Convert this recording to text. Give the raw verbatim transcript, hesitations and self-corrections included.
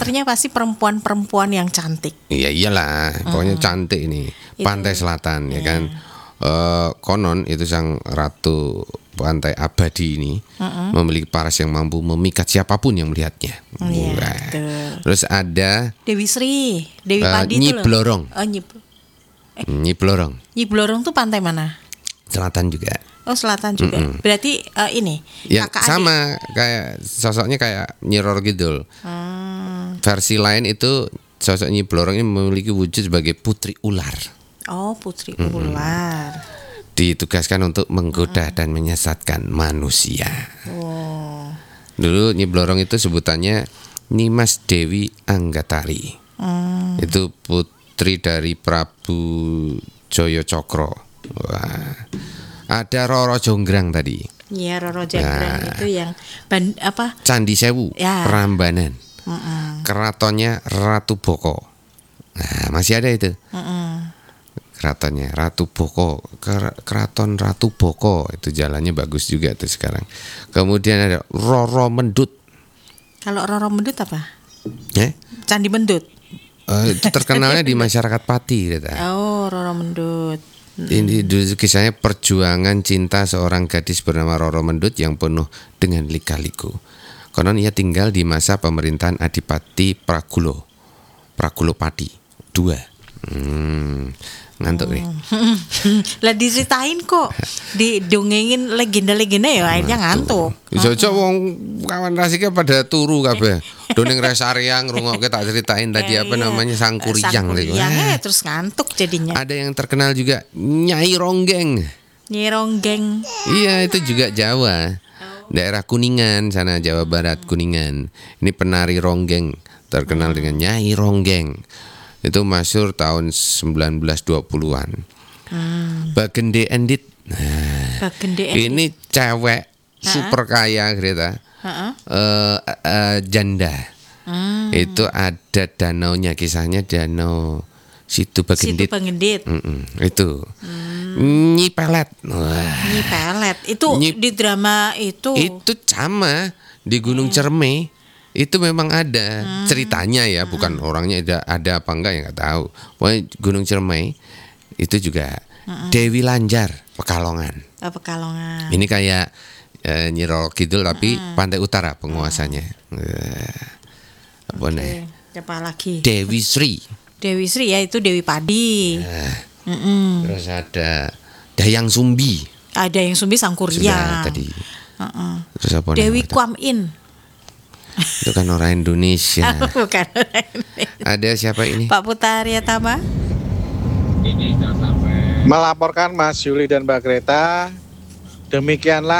karakternya pasti perempuan-perempuan yang cantik. Iya iyalah, pokoknya mm. cantik ini. Pantai itu. Selatan ya yeah. kan. Uh, konon itu sang ratu pantai abadi ini mm-hmm. memiliki paras yang mampu memikat siapapun yang melihatnya. Iya, Wah. Terus ada Dewi Sri, Dewi uh, Padi Nyi itu loh. Blorong. Oh, Nyi eh. Nyi Blorong. Nyi Blorong tuh pantai mana? Selatan juga. Oh, selatan juga. Mm-mm. Berarti uh, ini ya, kakak sama adik. Kayak sosoknya kayak Nyi Roro Kidul. Hmm. Versi lain itu sosok Nyi Blorong ini memiliki wujud sebagai putri ular. Oh, putri mm-hmm. ular. Ditugaskan untuk menggoda mm-hmm. dan menyesatkan manusia. Oh. Dulu Nyi Blorong itu sebutannya Nimas Dewi Anggatari. Mm. Itu putri dari Prabu Joyo Cokro. Wah. Ada Roro Jonggrang tadi. Iya, Roro Jonggrang nah. itu yang ban, apa? Candi Sewu, ya. Prambanan. Mm-mm. Keratonnya Ratu Boko. Nah, masih ada itu. Mm-mm. Keratonnya Ratu Boko, Keraton Ratu Boko itu jalannya bagus juga tuh sekarang. Kemudian ada Roro Mendut. Kalau Roro Mendut apa? Eh? Candi Mendut. Uh, itu terkenalnya di masyarakat Pati, kata. Oh, Roro Mendut. Hmm. Ini dulu kisahnya perjuangan cinta seorang gadis bernama Roro Mendut yang penuh dengan lika-liku. Konon ia tinggal di masa pemerintahan Adipati Pragulo, Pragulo Pati dua. Hmm. Ngantuk nih. Lah diceritain kok, didongengin legenda-legenda ya akhirnya ngantuk. Cocok wong kawan rasiknya pada turu kabeh. Doning Resaryang ngrungokke tak ceritain tadi apa namanya Sangkuriang niku. Eh, terus ngantuk jadinya. Ada yang terkenal juga Nyai Ronggeng. Nyai Ronggeng. Iya, itu juga Jawa. Daerah Kuningan sana, Jawa Barat, Kuningan. Ini penari Ronggeng terkenal hmm. dengan Nyai Ronggeng. Itu masyhur tahun sembilan belas dua puluhan. Hmm. Bagende Endit. Nah, Bagende Endit. Ini cewek Ha-ha. super kaya, Greta. Uh, uh, janda. Hmm. Itu ada danaunya, kisahnya danau Situ Bagendit. Situ Bagendit. Itu. Hmm. Nyi Pelet. Wah. Nyi Pelet. Itu Nyi, di drama itu. Itu sama di Gunung hmm. Cerme. Itu memang ada hmm. ceritanya ya, bukan hmm. orangnya ada ada apa enggak ya nggak tahu. Pokoknya Gunung Ciremai itu juga hmm. Dewi Lanjar Pekalongan. Oh, Pekalongan. Ini kayak eh, Nyi Roro Kidul tapi hmm. pantai utara penguasanya. Hmm. Uh, apa nih? Siapa lagi? Dewi Sri. Dewi Sri ya itu Dewi Padi. Nah, terus ada Dayang Sumbi. Ada yang Sumbi Sangkuriang. tadi. Uh-uh. Terus apa Dewi namanya? Kuam In. Itu kan orang Indonesia. Oh, bukan orang Indonesia. Ada siapa ini? Pak Putaria Tama. Melaporkan Mas Yuli dan Mbak Greta. Demikianlah